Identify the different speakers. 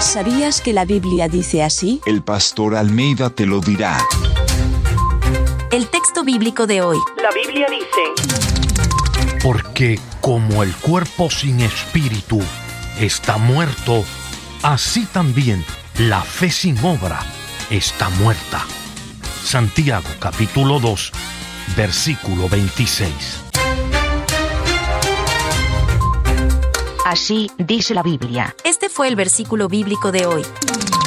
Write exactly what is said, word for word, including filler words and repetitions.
Speaker 1: ¿Sabías que la Biblia dice así?
Speaker 2: El pastor Almeida te lo dirá.
Speaker 3: El texto bíblico de hoy.
Speaker 4: La Biblia dice:
Speaker 5: porque como el cuerpo sin espíritu está muerto, así también la fe sin obra está muerta. Santiago capítulo dos, versículo veintiséis.
Speaker 6: Así dice la Biblia.
Speaker 3: Este fue el versículo bíblico de hoy.